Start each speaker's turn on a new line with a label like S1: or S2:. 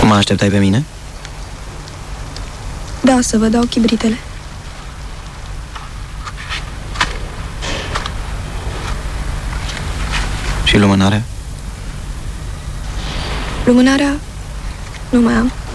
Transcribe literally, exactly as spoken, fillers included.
S1: Tu mă așteptai pe mine?
S2: Da, să vă dau chibritele.
S1: Și lumânarea?
S2: Lumânarea nu mai am.